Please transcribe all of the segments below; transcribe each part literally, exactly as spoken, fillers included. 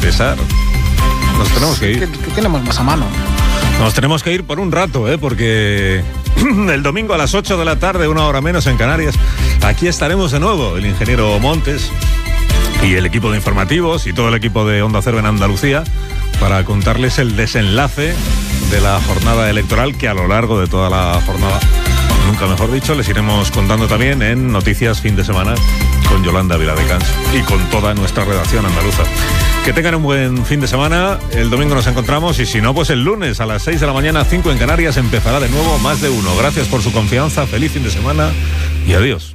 regresar. Nos tenemos que ir. ¿Qué, qué tenemos más a mano? Nos tenemos que ir por un rato, ¿eh? Porque el domingo a las ocho de la tarde, una hora menos en Canarias, aquí estaremos de nuevo, el ingeniero Montes y el equipo de informativos y todo el equipo de Onda Cero en Andalucía, para contarles el desenlace de la jornada electoral, que a lo largo de toda la jornada, nunca mejor dicho, les iremos contando también en Noticias Fin de Semana con Yolanda Viladecans y con toda nuestra redacción andaluza. Que tengan un buen fin de semana. El domingo nos encontramos y si no, pues el lunes a las seis de la mañana, cinco en Canarias, empezará de nuevo Más de Uno. Gracias por su confianza, feliz fin de semana y adiós.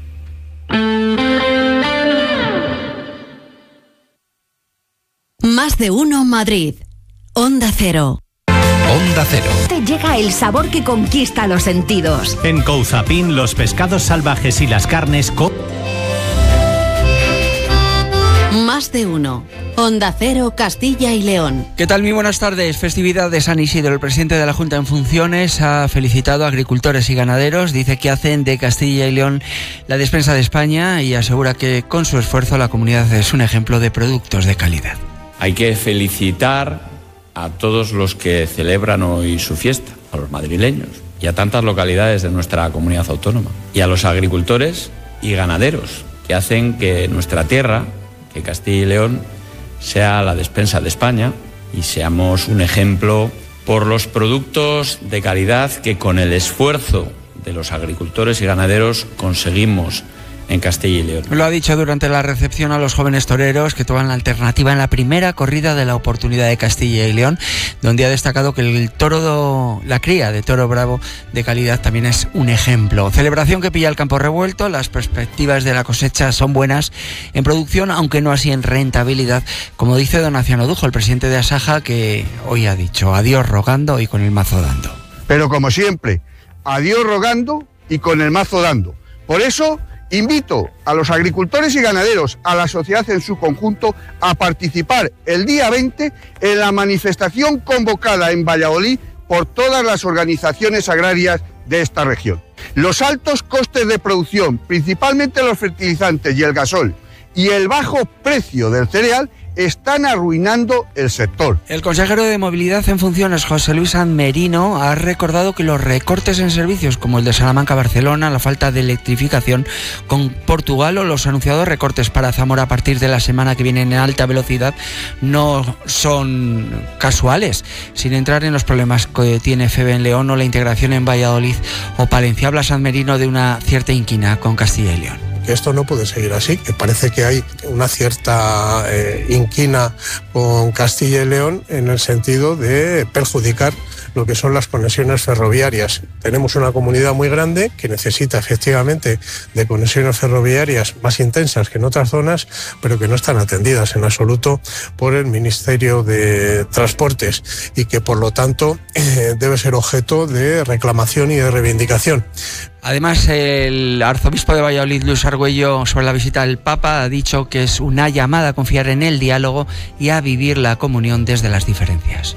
Más de Uno Madrid. Onda Cero. Onda Cero. Te llega el sabor que conquista los sentidos. En Couzapin, los pescados salvajes y las carnes... Co- Más de Uno. Onda Cero, Castilla y León. ¿Qué tal? Muy buenas tardes. Festividad de San Isidro. El presidente de la Junta en funciones ha felicitado a agricultores y ganaderos. Dice que hacen de Castilla y León la despensa de España y asegura que con su esfuerzo la comunidad es un ejemplo de productos de calidad. Hay que felicitar a todos los que celebran hoy su fiesta, a los madrileños y a tantas localidades de nuestra comunidad autónoma, y a los agricultores y ganaderos que hacen que nuestra tierra, que Castilla y León, sea la despensa de España y seamos un ejemplo por los productos de calidad que con el esfuerzo de los agricultores y ganaderos conseguimos en Castilla y León. Lo ha dicho durante la recepción a los jóvenes toreros que toman la alternativa en la primera corrida de la oportunidad de Castilla y León, donde ha destacado que el toro, la cría de toro bravo de calidad también es un ejemplo. Celebración que pilla el campo revuelto. Las perspectivas de la cosecha son buenas en producción, aunque no así en rentabilidad, como dice don Aciano Dujo, el presidente de Asaja, que hoy ha dicho adiós rogando y con el mazo dando. Pero como siempre, adiós rogando y con el mazo dando. Por eso invito a los agricultores y ganaderos, a la sociedad en su conjunto, a participar el día veinte en la manifestación convocada en Valladolid por todas las organizaciones agrarias de esta región. Los altos costes de producción, principalmente los fertilizantes y el gasol, y el bajo precio del cereal están arruinando el sector. El consejero de Movilidad en funciones, José Luis San Merino, ha recordado que los recortes en servicios como el de Salamanca-Barcelona, la falta de electrificación con Portugal o los anunciados recortes para Zamora a partir de la semana que viene en alta velocidad no son casuales, sin entrar en los problemas que tiene F E B en León o la integración en Valladolid o Palencia. Habla San Merino de una cierta inquina con Castilla y León. Que esto no puede seguir así, que parece que hay una cierta eh, inquina con Castilla y León en el sentido de perjudicar lo que son las conexiones ferroviarias. Tenemos una comunidad muy grande que necesita efectivamente de conexiones ferroviarias más intensas que en otras zonas, pero que no están atendidas en absoluto por el Ministerio de Transportes y que por lo tanto eh, debe ser objeto de reclamación y de reivindicación. Además, el arzobispo de Valladolid, Luis Argüello, sobre la visita del Papa, ha dicho que es una llamada a confiar en el diálogo y a vivir la comunión desde las diferencias.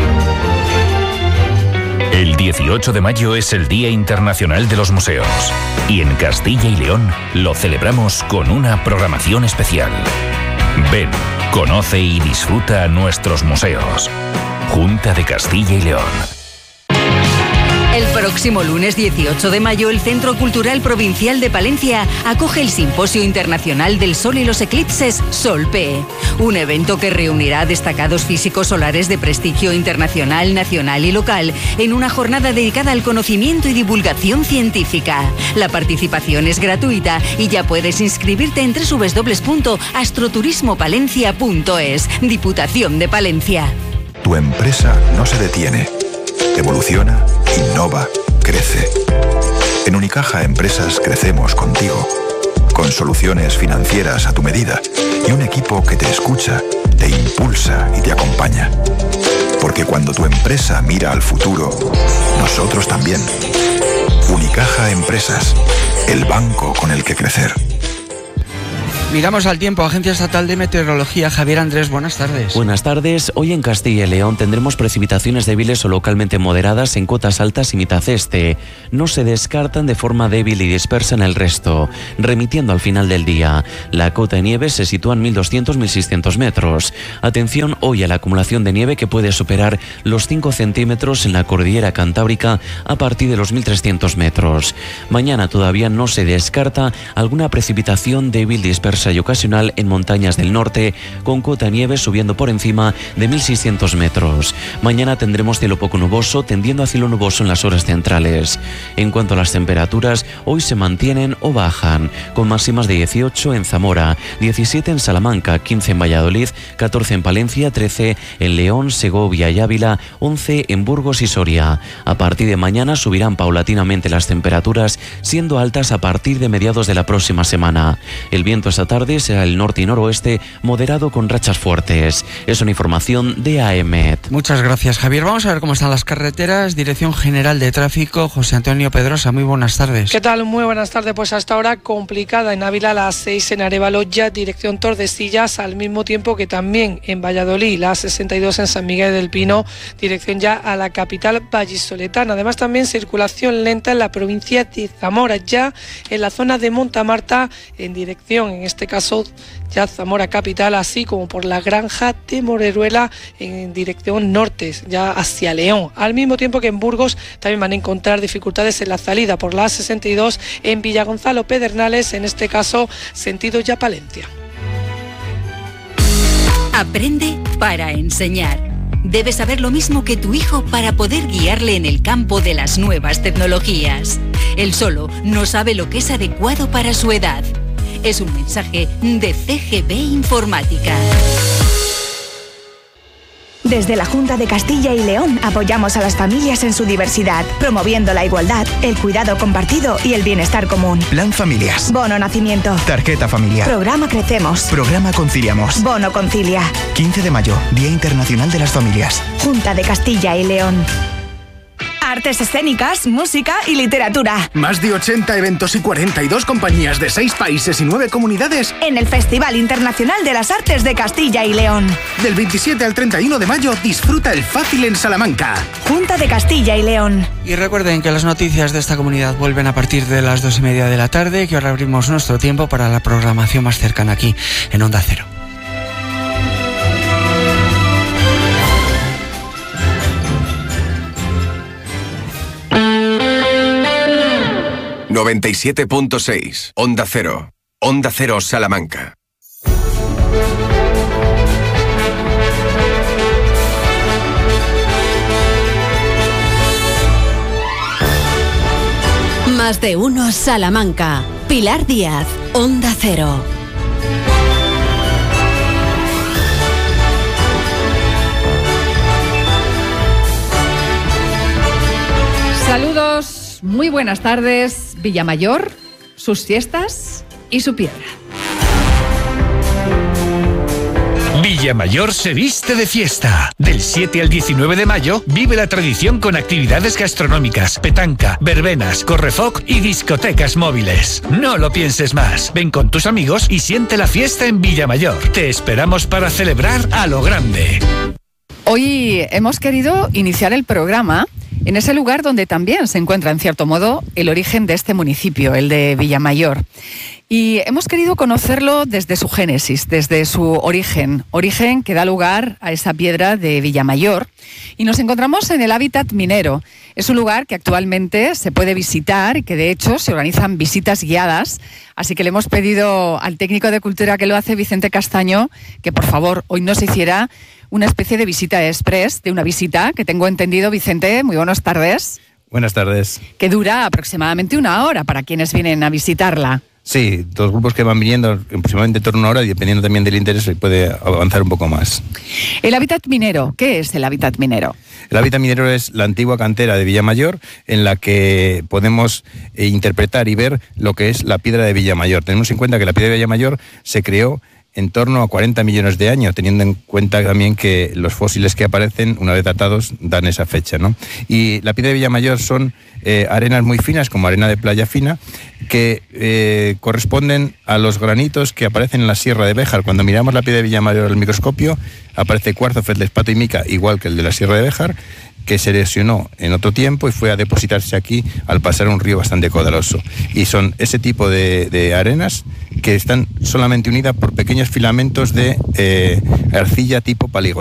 El dieciocho de mayo es el Día Internacional de los Museos y en Castilla y León lo celebramos con una programación especial. Ven, conoce y disfruta nuestros museos. Junta de Castilla y León. El próximo lunes dieciocho de mayo, el Centro Cultural Provincial de Palencia acoge el Simposio Internacional del Sol y los Eclipses SOLPE, un evento que reunirá a destacados físicos solares de prestigio internacional, nacional y local en una jornada dedicada al conocimiento y divulgación científica. La participación es gratuita y ya puedes inscribirte en doble u doble u doble u punto astroturismopalencia punto es. Diputación de Palencia. Tu empresa no se detiene. Evoluciona, innova, crece. En Unicaja Empresas crecemos contigo, con soluciones financieras a tu medida y un equipo que te escucha, te impulsa y te acompaña. Porque cuando tu empresa mira al futuro, nosotros también. Unicaja Empresas, el banco con el que crecer. Miramos al tiempo. Agencia Estatal de Meteorología. Javier Andrés, buenas tardes. Buenas tardes. Hoy en Castilla y León tendremos precipitaciones débiles o localmente moderadas en cotas altas y mitad este. No se descartan de forma débil y dispersa en el resto, remitiendo al final del día. La cota de nieve se sitúa en mil doscientos a mil seiscientos metros. Atención hoy a la acumulación de nieve que puede superar los cinco centímetros en la cordillera cantábrica a partir de los mil trescientos metros. Mañana todavía no se descarta alguna precipitación débil, dispersa y ocasional en montañas del norte, con cota de nieve subiendo por encima de mil seiscientos metros. Mañana tendremos cielo poco nuboso, tendiendo a cielo nuboso en las horas centrales. En cuanto a las temperaturas, hoy se mantienen o bajan, con máximas de dieciocho en Zamora, diecisiete en Salamanca, quince en Valladolid, catorce en Palencia, trece en León, Segovia y Ávila, once en Burgos y Soria. A partir de mañana subirán paulatinamente las temperaturas, siendo altas a partir de mediados de la próxima semana. El viento esta tarde será el norte y noroeste, moderado con rachas fuertes. Es una información de A E M E T. Muchas gracias, Javier. Vamos a ver cómo están las carreteras. Dirección General de Tráfico, José Antonio Pedrosa, muy buenas tardes. ¿Qué tal? Muy buenas tardes. Pues hasta ahora complicada en Ávila, la seis en Arévalo, ya dirección Tordesillas, al mismo tiempo que también en Valladolid, la sesenta y dos en San Miguel del Pino, dirección ya a la capital vallisoletana. Además también circulación lenta en la provincia de Zamora, ya en la zona de Montamarta, en dirección, en este caso ya Zamora capital, así como por la granja de Moreruela en dirección norte, ya hacia León. Al mismo tiempo que en Burgos también van a encontrar dificultades en la salida por la sesenta y dos en Villagonzalo Pedernales, en este caso sentido ya Palencia. Aprende para enseñar. Debes saber lo mismo que tu hijo para poder guiarle en el campo de las nuevas tecnologías. Él solo no sabe lo que es adecuado para su edad. Es un mensaje de C G B Informática. Desde la Junta de Castilla y León apoyamos a las familias en su diversidad, promoviendo la igualdad, el cuidado compartido y el bienestar común. Plan Familias. Bono Nacimiento. Tarjeta familiar. Programa Crecemos. Programa Conciliamos. Bono Concilia. quince de mayo, Día Internacional de las Familias. Junta de Castilla y León. Artes escénicas, música y literatura. Más de ochenta eventos y cuarenta y dos compañías de seis países y nueve comunidades en el Festival Internacional de las Artes de Castilla y León. Del veintisiete al treinta y uno de mayo, disfruta el Fácil en Salamanca. Junta de Castilla y León. Y recuerden que las noticias de esta comunidad vuelven a partir de las dos y media de la tarde, que ahora abrimos nuestro tiempo para la programación más cercana aquí, en Onda Cero. noventa y siete punto seis, Onda Cero, Onda Cero Salamanca. Más de uno Salamanca. Pilar Díaz, Onda Cero. Saludos. Muy buenas tardes, Villamayor, sus fiestas y su piedra. Villamayor se viste de fiesta. Del siete al diecinueve de mayo vive la tradición con actividades gastronómicas, petanca, verbenas, correfoc y discotecas móviles. No lo pienses más. Ven con tus amigos y siente la fiesta en Villamayor. Te esperamos para celebrar a lo grande. Hoy hemos querido iniciar el programa en ese lugar donde también se encuentra, en cierto modo, el origen de este municipio, el de Villamayor. Y hemos querido conocerlo desde su génesis, desde su origen, origen que da lugar a esa piedra de Villamayor. Y nos encontramos en el hábitat minero. Es un lugar que actualmente se puede visitar y que de hecho se organizan visitas guiadas. Así que le hemos pedido al técnico de cultura que lo hace, Vicente Castaño, que por favor hoy nos hiciera una especie de visita express, de una visita que tengo entendido. Vicente, muy buenas tardes. Buenas tardes. Que dura aproximadamente una hora para quienes vienen a visitarla. Sí, los grupos que van viniendo aproximadamente en torno a una hora y dependiendo también del interés se puede avanzar un poco más. El hábitat minero, ¿qué es el hábitat minero? El hábitat minero es la antigua cantera de Villamayor en la que podemos eh, interpretar y ver lo que es la piedra de Villamayor. Tenemos en cuenta que la piedra de Villamayor se creó en torno a cuarenta millones de años, teniendo en cuenta también que los fósiles que aparecen, una vez datados, dan esa fecha, ¿no? Y la piedra de Villamayor son eh, arenas muy finas, como arena de playa fina, que eh, corresponden a los granitos que aparecen en la Sierra de Béjar. Cuando miramos la piedra de Villamayor al microscopio, aparece cuarzo, feldespato y mica, igual que el de la Sierra de Béjar, que se erosionó en otro tiempo y fue a depositarse aquí al pasar un río bastante caudaloso. Y son ese tipo de, de arenas que están solamente unidas por pequeños filamentos de eh, arcilla tipo palígono.